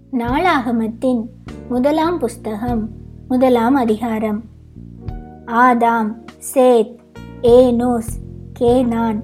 நாளாகமத்தின் முதலாம் புஸ்தகம் 1ஆம் அதிகாரம். ஆதாம், சேத், ஏனோஸ், கேனான்,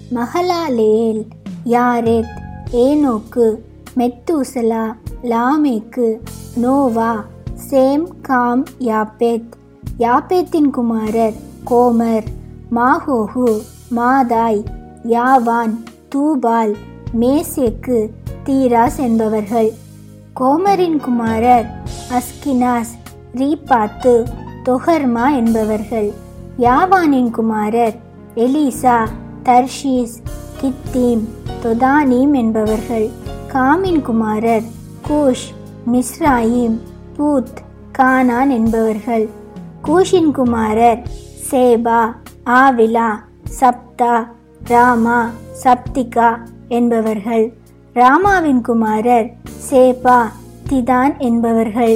மகலாலேல், யாரெத், ஏனோக்கு, மெத்தூசலா, லாமேக்கு, நோவா, சேம், காம், யாப்பேத். யாப்பேத்தின் குமாரர் கோமர், மாகோகு, மாதாய், யாவான், தூபால், மேசேக்கு, தீராஸ் என்பவர்கள். கோமரின் குமாரர் அஸ்கினாஸ், ரீபாத்து, தொகர்மா என்பவர்கள். யாவானின் குமாரர் எலிசா, தர்ஷீஸ், கித்தீம், தொதானீம் என்பவர்கள். காமின் குமாரர் கூஷ், மிஸ்ராயிம், பூத், கானான் என்பவர்கள். கூஷின் குமாரர் சேபா, ஆவிலா, சப்தா, ராமா, சப்திகா என்பவர்கள். ராமாவின் குமாரர் சேபா, திதான் என்பவர்கள்.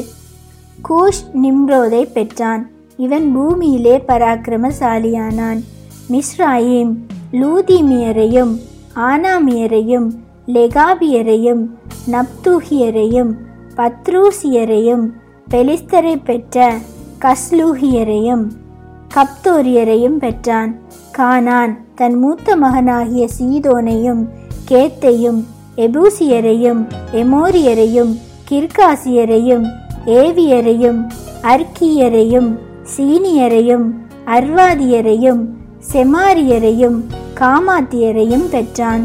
கூஷ் நிம்ரோதை பெற்றான். இவன் பூமியிலே பராக்கிரமசாலியானான். மிஸ்ராயிம் லூதீமியரையும் ஆனாமியரையும் லெகாபியரையும் நப்தூகியரையும் பத்ரூசியரையும் பெலிஸ்தரை பெற்ற கஸ்லூகியரையும் கப்தோரியரையும் பெற்றான். கானான் தன் மூத்த மகனாகிய சீதோனையும் கேத்தையும் எபூசியரையும் எமோரியரையும் கிர்காசியரையும் ஏவியரையும் அர்க்கியரையும் சீனியரையும் அர்வாதியரையும் செமாரியரையும் காமாத்தியரையும் பெற்றான்.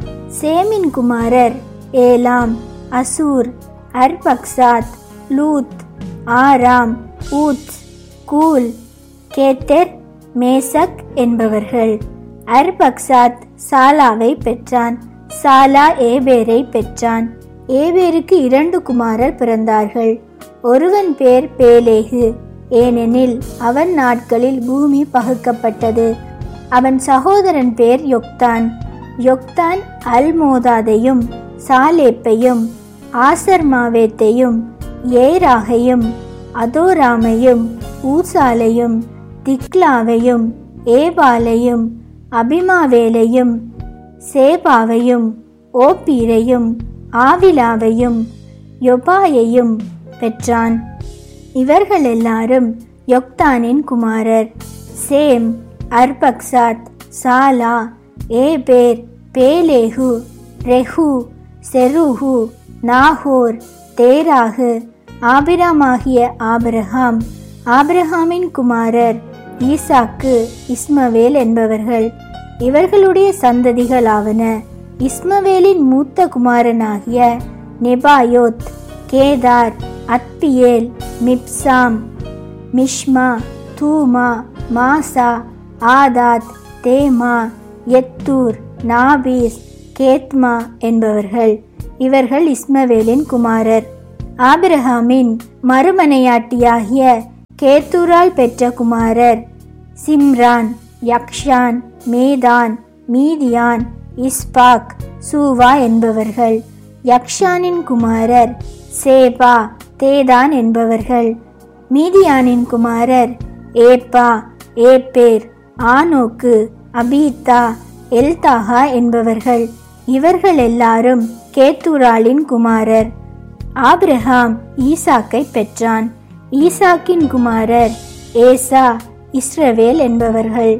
சேமின் குமாரர் ஏலாம், அசூர், அர்பக்சாத், லூத், ஆராம், ஊத், கூல், கேத்தெர், மேசக் என்பவர்கள். அர்பக்சாத் சாலாவை பெற்றான். சாலா ஏபேரை பெற்றான். ஏபேருக்கு 2 குமாரர் பிறந்தார்கள். ஒருவன் பேர் பேலேகு, ஏனெனில் அவன் நாட்களில் பூமி பகுக்கப்பட்டது. அவன் சகோதரன் பேர் யொக்தான். யொக்தான் அல்மோதாதையும் சாலேப்பையும் ஆசர்மாவேத்தையும் ஏராகையும் அதோராமையும் ஊசாலையும் திக்லாவையும் ஏபாலையும் அபிமாவேலையும் சேபாவையும் ஓப்பீரையும் ஆவிலாவையும் யொபாயையும் பெற்றான். இவர்கள் எல்லாரும் யொக்தானின் குமாரர். சேம், அர்பக்சாத், சாலா, ஏபேர், பேலேகு, ரெஹு, செருகு, நாகோர், தேராகு, ஆபிராமாகிய ஆபிரகாம். ஆபிரகாமின் குமாரர் ஈசாக்கு, இஸ்மவேல் என்பவர்கள். இவர்களுடைய சந்ததிகளாவன: இஸ்மவேலின் மூத்த குமாரனாகிய நெபாயோத், கேதார், அத்பியேல், மிப்சாம், மிஷ்மா, தூமா, மாசா, ஆதாத், தேமா, எத்தூர், நாபீஸ், கேத்மா என்பவர்கள். இவர்கள் இஸ்மவேலின் குமாரர். ஆபிரகாமின் மறுமனையாட்டியாகிய கேத்தூரால் பெற்ற குமாரர் சிம்ரான், யக்ஷான், மேதான், மீதியான், இஸ்பாக், சூவா என்பவர்கள். யக்ஷானின் குமாரர் சேபா, தேதான் என்பவர்கள். மீதியானின் குமாரர் ஏப்பா, ஏப்பேர், ஆனோக்கு, அபீத்தா, எல்தாகா என்பவர்கள். இவர்கள் எல்லாரும் கேத்தூராலின் குமாரர். ஆபிரகாம் ஈசாக்கை பெற்றான். ஈசாக்கின் குமாரர் ஏசா, இஸ்ரவேல் என்பவர்கள்.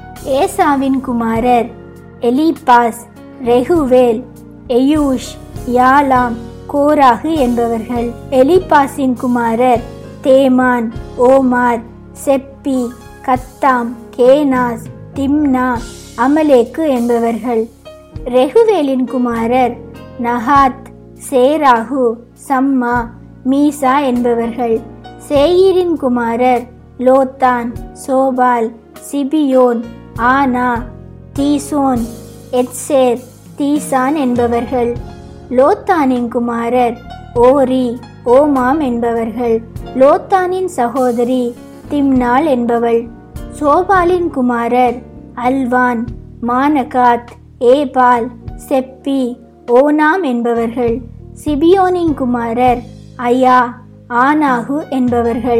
ஏசாவின் குமாரர் எலிப்பாஸ், ரெகுவேல், எயூஷ், யாலாம், கோராகு என்பவர்கள். எலிப்பாசின் குமாரர் தேமான், ஓமார், செப்பி, கத்தாம், கேனாஸ், திம்னா, அமலேக்கு என்பவர்கள். ரெகுவேலின் குமாரர் நகாத், சேராகு, சம்மா, மீசா என்பவர்கள். சேயீரின் குமாரர் லோத்தான், சோபால், சிபியோன், ஆனா, தீசோன், எத்சேர், தீசான் என்பவர்கள். லோத்தானின் குமாரர் ஓரி, ஓமாம் என்பவர்கள். லோத்தானின் சகோதரி திம்னாள் என்பவள். சோபாலின் குமாரர் அல்வான், மானகாத், ஏபால், செப்பி, ஓனாம் என்பவர்கள். சிபியோனின் குமாரர் அயா, ஆனாகு என்பவர்கள்.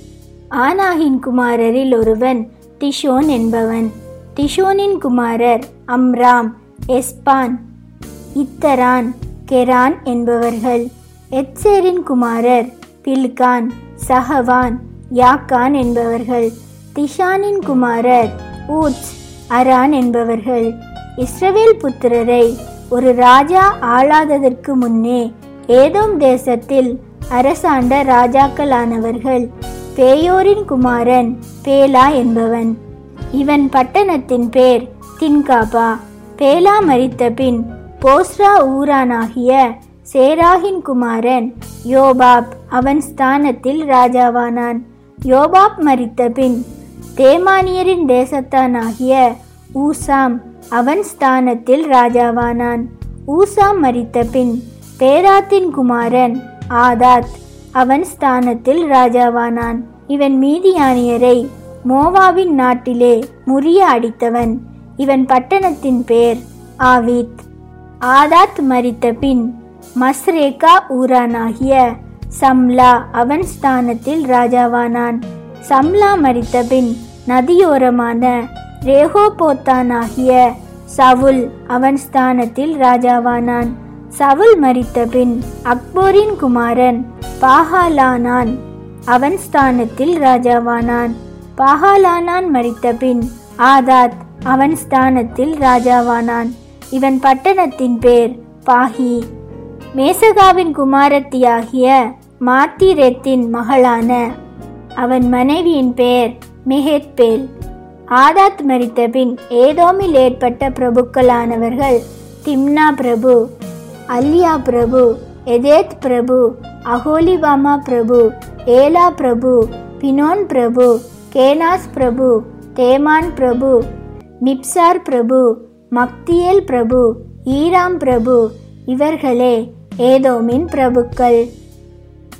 ஆனாகின் குமாரரில் ஒருவன் திஷோன் என்பவன். திஷோனின் குமாரர் அம்ராம், எஸ்பான், இத்தரான், கெரான் என்பவர்கள். எத்சேரின் குமாரர் பில்கான், சஹவான், யாக்கான் என்பவர்கள். திஷானின் குமாரர் ஊத்ஸ், அரான் என்பவர்கள். இஸ்ரவேல் புத்திரரை ஒரு ராஜா ஆளாததற்கு முன்னே ஏதோம் தேசத்தில் அரசாண்ட ராஜாக்களானவர்கள். பேயோரின் குமாரன் பேலா என்பவன். இவன் பட்டணத்தின் பேர் தின்காபா. பேலா மரித்த பின் போஸ்ரா ஊரானாகிய சேராகின் குமாரன் யோபாப் அவன் ஸ்தானத்தில் ராஜாவானான். யோபாப் மரித்த பின் தேமானியரின் தேசத்தானாகிய ஊசாம் அவன் ஸ்தானத்தில் ராஜாவானான். ஊசாம் மரித்த பின் பேராத்தின் குமாரன் ஆதாத் அவன் ஸ்தானத்தில் ராஜாவானான். இவன் மீதியானியரை மோவாவின் நாட்டிலே முறிய அடித்தவன். இவன் பட்டணத்தின் பேர் ஆவீத். ஆதாத் மரித்த பின் மஸ்ரேக்கா ஊரானாகிய சம்லா அவன் ஸ்தானத்தில் ராஜாவானான். சம்லா மரித்த பின் நதியோரமான ரேகோபோத்தானாகிய சவுல் அவன் ஸ்தானத்தில் ராஜாவானான். சவுல் மரித்த பின் அக்போரின் குமாரன் பாகாலானான் அவன் ஸ்தானத்தில் ராஜாவானான். பாகாலானான் மரித்த பின் ஆதாத் அவன் ஸ்தானத்தில் ராஜாவானான். இவன் பட்டணத்தின் பேர் பாஹி. மேசகாவின் குமாரத்தியாகிய மாத்திரேத்தின் மகளான அவன் மனைவியின் பேர் மெஹேத்பேல். ஆதாத் மரித்த பின் ஏதோமில் ஏற்பட்ட பிரபுக்களானவர்கள் திம்னா பிரபு, அல்யா பிரபு, எதேத் பிரபு, அகோலிபாமா பிரபு, ஏலா பிரபு, பினோன் பிரபு, கேனாஸ் பிரபு, தேமான் பிரபு, மிப்சார் பிரபு, மக்தியேல் பிரபு, ஈராம் பிரபு. இவர்களே ஏதோமின் பிரபுக்கள்.